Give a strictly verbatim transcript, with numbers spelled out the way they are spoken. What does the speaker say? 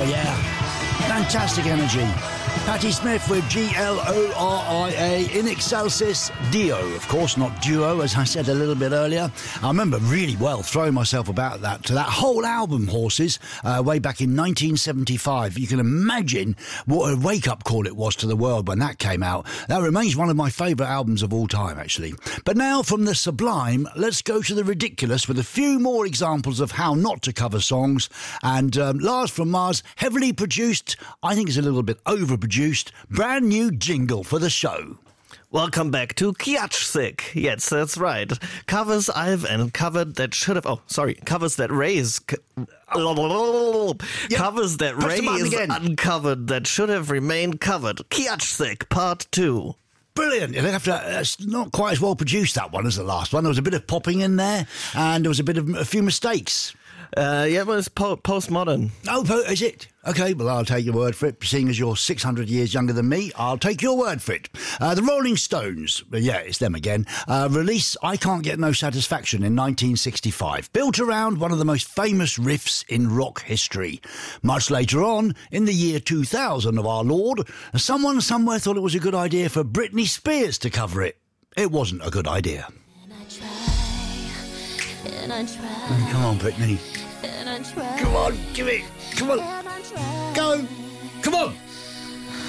Oh, yeah. Fantastic energy. Patti Smith with G L O R I A in excelsis Dio. Of course, not duo, as I said a little bit earlier. I remember really well throwing myself about that to that whole album, Horses, uh, way back in nineteen seventy-five. You can imagine what a wake-up call it was to the world when that came out. That remains one of my favourite albums of all time, actually. But now, from the sublime, let's go to the ridiculous with a few more examples of how not to cover songs. And um, Lars from Mars, heavily produced, I think it's a little bit overproduced, brand new jingle for the show. Welcome back to Kiatschzik. Yes, that's right. Covers I've uncovered that should have... Oh, sorry. Covers that raise... Oh. Yep. Covers that Press the button raise again. uncovered that should have remained covered. Kiatschzik, part two. Brilliant. You have to, uh, it's not quite as well produced, that one, as the last one. There was a bit of popping in there, and there was a bit of a few mistakes. Uh, yeah, well, it's po- postmodern. Oh, po- is it? OK, well, I'll take your word for it. Seeing as you're six hundred years younger than me, I'll take your word for it. Uh, the Rolling Stones, yeah, it's them again, uh, release I Can't Get No Satisfaction in nineteen sixty-five, built around one of the most famous riffs in rock history. Much later on, in the year two thousand of our Lord, someone somewhere thought it was a good idea for Britney Spears to cover it. It wasn't a good idea. And I try, and I try, Come on, Britney. and I try, Come on, give it. Come on. and I try. Go. Come on.